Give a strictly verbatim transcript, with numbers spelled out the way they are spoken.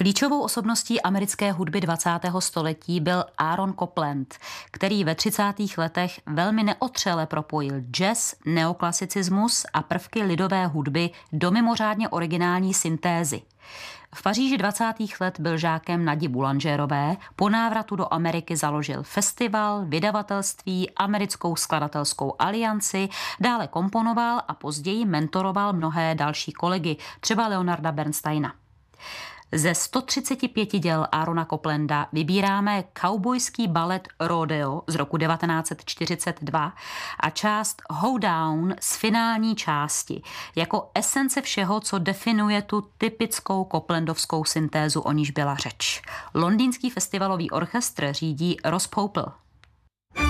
Klíčovou osobností americké hudby dvacátého století byl Aaron Copland, který ve třicátých letech velmi neotřele propojil jazz, neoklasicismus a prvky lidové hudby do mimořádně originální syntézy. V Paříži dvacátých let byl žákem Nadi Boulangerové, po návratu do Ameriky založil festival, vydavatelství, americkou skladatelskou alianci, dále komponoval a později mentoroval mnohé další kolegy, třeba Leonarda Bernsteina. Ze sto třiceti pěti děl Aarona Coplanda vybíráme kaubojský balet Rodeo z roku devatenáct set čtyřicet dva a část Hoedown z finální části, jako esence všeho, co definuje tu typickou coplandovskou syntézu, o níž byla řeč. Londýnský festivalový orchestr řídí Ross Popel.